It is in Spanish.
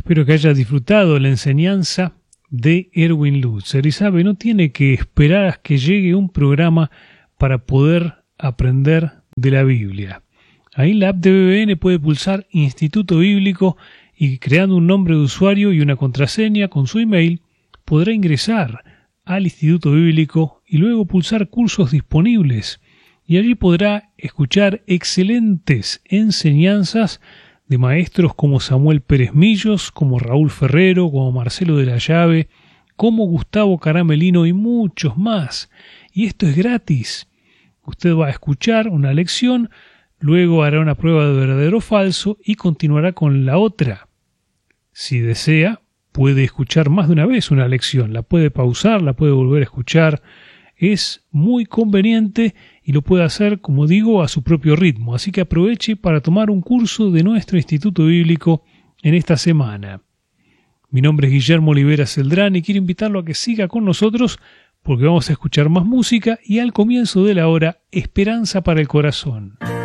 Espero que hayas disfrutado la enseñanza de Erwin Lutzer. Y sabe, no tiene que esperar a que llegue un programa para poder aprender de la Biblia. Ahí en la app de BBN puede pulsar Instituto Bíblico y creando un nombre de usuario y una contraseña con su email podrá ingresar al Instituto Bíblico y luego pulsar cursos disponibles. Y allí podrá escuchar excelentes enseñanzas de maestros como Samuel Pérez Millos, como Raúl Ferrero, como Marcelo de la Llave, como Gustavo Caramelino y muchos más. Y esto es gratis. Usted va a escuchar una lección, luego hará una prueba de verdadero o falso y continuará con la otra. Si desea, puede escuchar más de una vez una lección, la puede pausar, la puede volver a escuchar. Es muy conveniente y lo puede hacer, como digo, a su propio ritmo. Así que aproveche para tomar un curso de nuestro Instituto Bíblico en esta semana. Mi nombre es Guillermo Olivera Celdrán y quiero invitarlo a que siga con nosotros porque vamos a escuchar más música y al comienzo de la hora, Esperanza para el Corazón.